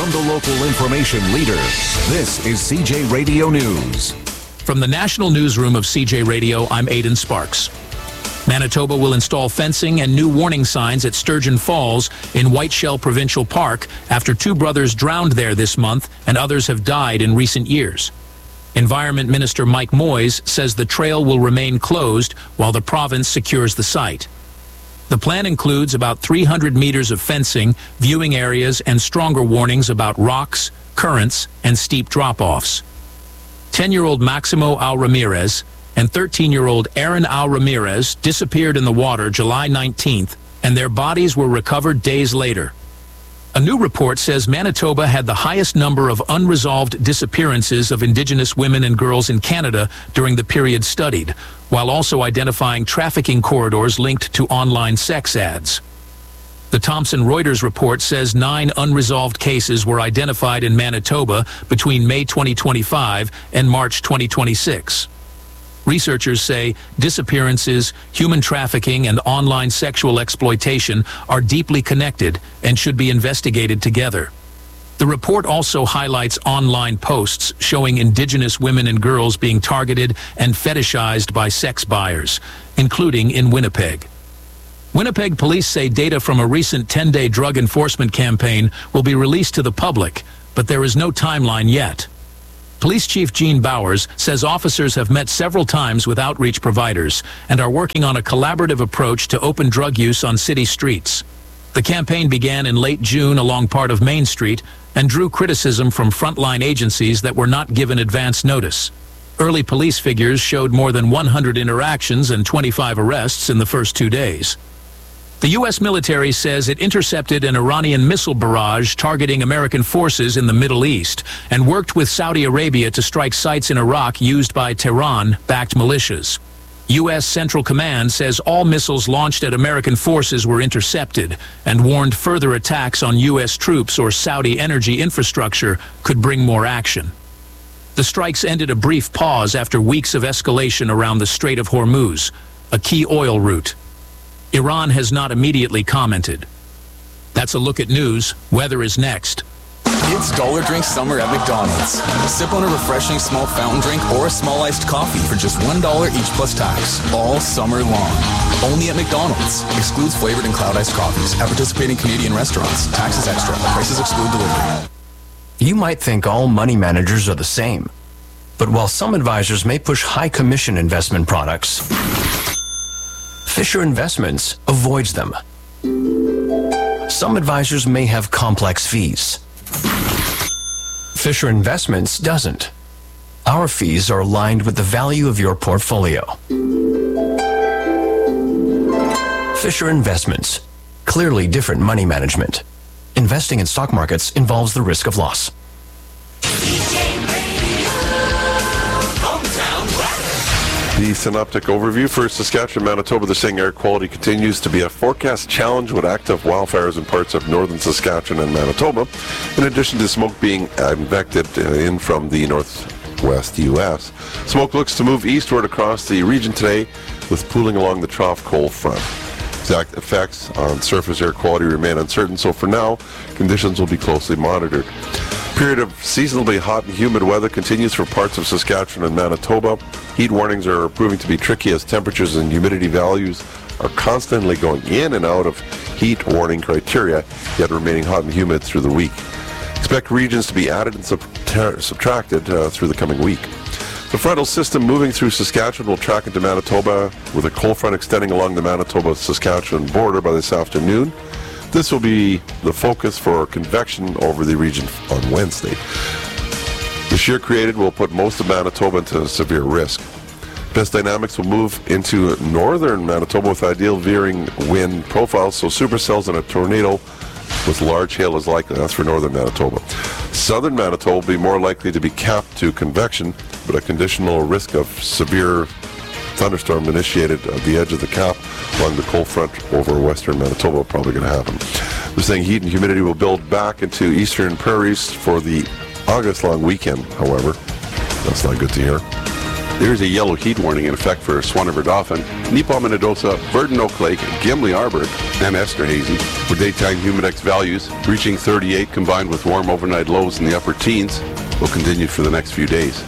From the local information leader, this is CJ Radio News. From the National Newsroom of CJ Radio, I'm Aidan Sparks. Manitoba will install fencing and new warning signs at Sturgeon Falls in Whiteshell Provincial Park after 2 brothers drowned there this month and others have died in recent years. Environment Minister Mike Moyes says the trail will remain closed while the province secures the site. The plan includes about 300 meters of fencing, viewing areas, and stronger warnings about rocks, currents, and steep drop-offs. 10-year-old Maximo Al Ramirez and 13-year-old Aaron Al Ramirez disappeared in the water July 19th, and their bodies were recovered days later. A new report says Manitoba had the highest number of unresolved disappearances of Indigenous women and girls in Canada during the period studied, while also identifying trafficking corridors linked to online sex ads. The Thomson Reuters report says 9 unresolved cases were identified in Manitoba between May 2025 and March 2026. Researchers say disappearances, human trafficking, and online sexual exploitation are deeply connected and should be investigated together. The report also highlights online posts showing Indigenous women and girls being targeted and fetishized by sex buyers, including in Winnipeg. Winnipeg police say data from a recent 10-day drug enforcement campaign will be released to the public, but there is no timeline yet. Police Chief Gene Bowers says officers have met several times with outreach providers and are working on a collaborative approach to open drug use on city streets. The campaign began in late June along part of Main Street and drew criticism from frontline agencies that were not given advance notice. Early police figures showed more than 100 interactions and 25 arrests in the first 2 days. The U.S. military says it intercepted an Iranian missile barrage targeting American forces in the Middle East and worked with Saudi Arabia to strike sites in Iraq used by Tehran-backed militias. U.S. Central Command says all missiles launched at American forces were intercepted and warned further attacks on U.S. troops or Saudi energy infrastructure could bring more action. The strikes ended a brief pause after weeks of escalation around the Strait of Hormuz, a key oil route. Iran has not immediately commented. That's a look at news. Weather is next. It's Dollar Drink Summer at McDonald's. Sip on a refreshing small fountain drink or a small iced coffee for just $1 each plus tax, all summer long. Only at McDonald's. Excludes flavored and cloud iced coffees at participating Canadian restaurants. Taxes extra. Prices exclude delivery. You might think all money managers are the same. But while some advisors may push high commission investment products, Fisher Investments avoids them. Some advisors may have complex fees. Fisher Investments doesn't. Our fees are aligned with the value of your portfolio. Fisher Investments. Clearly different money management. Investing in stock markets involves the risk of loss. The synoptic overview for Saskatchewan, Manitoba. They're saying air quality continues to be a forecast challenge with active wildfires in parts of northern Saskatchewan and Manitoba, in addition to smoke being invected in from the northwest U.S. Smoke looks to move eastward across the region today, with pooling along the trough cold front. Exact effects on surface air quality remain uncertain, so for now, conditions will be closely monitored. Period of seasonably hot and humid weather continues for parts of Saskatchewan and Manitoba. Heat warnings are proving to be tricky as temperatures and humidity values are constantly going in and out of heat warning criteria, yet remaining hot and humid through the week. Expect regions to be added and subtracted through the coming week. The frontal system moving through Saskatchewan will track into Manitoba with a cold front extending along the Manitoba-Saskatchewan border by this afternoon. This will be the focus for convection over the region on Wednesday. The shear created will put most of Manitoba into severe risk. Best dynamics will move into northern Manitoba with ideal veering wind profiles, so supercells and a tornado with large hail is likely. That's for northern Manitoba. Southern Manitoba will be more likely to be capped to convection, but a conditional risk of severe thunderstorm initiated at the edge of the cap along the cold front over western Manitoba probably going to happen. They're saying heat and humidity will build back into eastern prairies for the August long weekend, however. That's not good to hear. There's a yellow heat warning in effect for Swanaverdothan, Neepaw-Minnedosa, Verdon Oak Lake, Gimli Arbour, and Esterhazy, with daytime humidex values reaching 38 combined with warm overnight lows in the upper teens will continue for the next few days.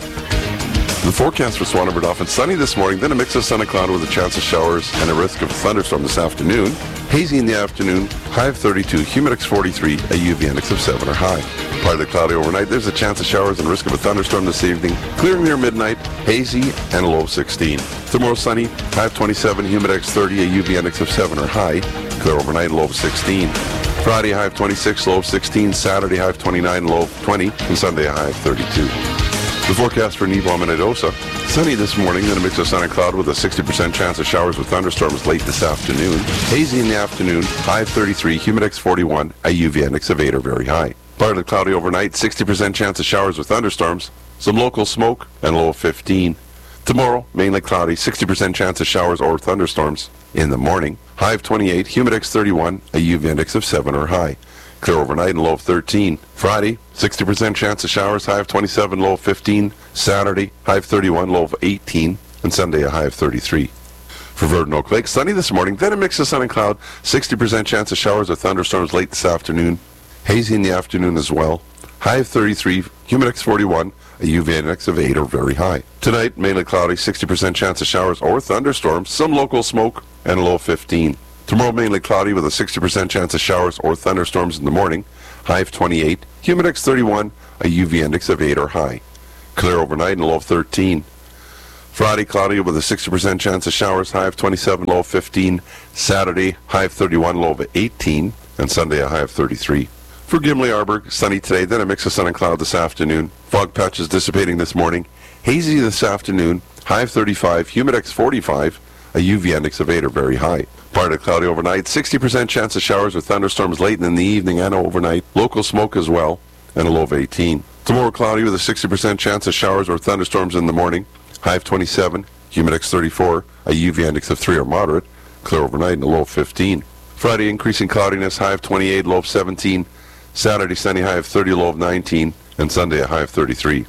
The forecast for Swanaverdothan: sunny this morning, then a mix of sun and cloud with a chance of showers and a risk of a thunderstorm this afternoon. Hazy in the afternoon, high of 32, humidex 43, a UV index of 7 or high. Partly cloudy overnight, there's a chance of showers and risk of a thunderstorm this evening. Clearing near midnight, hazy and a low of 16. Tomorrow sunny, high of 27, humidex 30, a UV index of 7 or high. Clear overnight, low of 16. Friday, high of 26, low of 16. Saturday, high of 29, low of 20. And Sunday, a high of 32. The forecast for Neepaw-Minnedosa: sunny this morning, then a mix of sun and cloud with a 60% chance of showers with thunderstorms late this afternoon. Hazy in the afternoon, high of 33, humidex 41, a UV index of 8 or very high. Partly cloudy overnight, 60% chance of showers with thunderstorms, some local smoke, and low of 15. Tomorrow, mainly cloudy, 60% chance of showers or thunderstorms in the morning. High of 28, humidex 31, a UV index of 7 or high. Clear overnight and low of 13. Friday, 60% chance of showers, high of 27, low of 15. Saturday, high of 31, low of 18. And Sunday, a high of 33. For Verdon Oak Lake, sunny this morning, then a mix of sun and cloud, 60% chance of showers or thunderstorms late this afternoon. Hazy in the afternoon as well. High of 33, humidex 41, a UV index of 8 or very high. Tonight, mainly cloudy, 60% chance of showers or thunderstorms, some local smoke, and a low of 15. Tomorrow, mainly cloudy with a 60% chance of showers or thunderstorms in the morning. High of 28, humidex 31, a UV index of 8 or high. Clear overnight and low of 13. Friday, cloudy with a 60% chance of showers, high of 27, low of 15. Saturday, high of 31, low of 18. And Sunday, a high of 33. For Gimli Arbour, sunny today, then a mix of sun and cloud this afternoon. Fog patches dissipating this morning. Hazy this afternoon, high of 35, humidex 45, a UV index of 8 or very high. Partly cloudy overnight, 60% chance of showers or thunderstorms late in the evening and overnight. Local smoke as well, and a low of 18. Tomorrow, cloudy with a 60% chance of showers or thunderstorms in the morning. High of 27, humidex 34, a UV index of 3 or moderate. Clear overnight and a low of 15. Friday, increasing cloudiness, high of 28, low of 17. Saturday, sunny, high of 30, low of 19. And Sunday, a high of 33.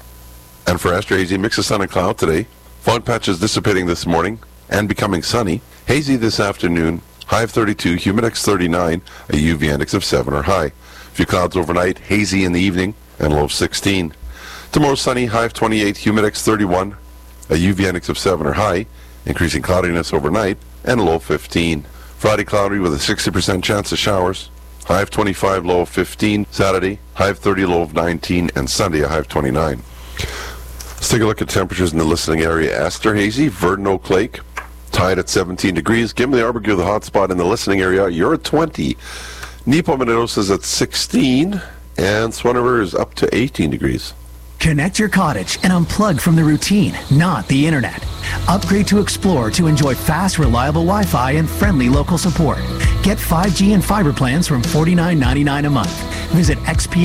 And for Esterhazy, mix of sun and cloud today. Fog patches dissipating this morning and becoming sunny. Hazy this afternoon, high of 32, humidex 39, a UV index of 7 or high. Few clouds overnight, hazy in the evening, and low of 16. Tomorrow sunny, high of 28, humidex 31, a UV index of 7 or high, increasing cloudiness overnight, and a low of 15. Friday, cloudy with a 60% chance of showers, high of 25, low of 15. Saturday, high of 30, low of 19, and Sunday, a high of 29. Let's take a look at temperatures in the listening area. Esterhazy, Verdon Oak Lake, tied at 17 degrees. Gimli Arbour, the hot spot in the listening area. You're at 20. Neepaw-Minnedosa is at 16. And Swanaverdothan is up to 18 degrees. Connect your cottage and unplug from the routine, not the internet. Upgrade to Explore to enjoy fast, reliable Wi-Fi and friendly local support. Get 5G and fiber plans from $49.99 a month. Visit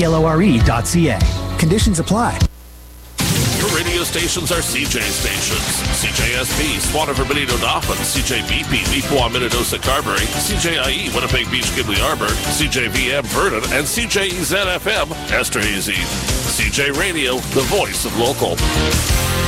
xplore.ca. Conditions apply. Your radio stations are CJ stations. CJSP, Swanaverdothan, CJBP, Neepaw-Minnedosa, Carberry, CJIE, Winnipeg Beach, Gimli Arbour, CJVM, Verdon, and CJEZ-FM, Esterhazy. CJ Radio, the voice of local.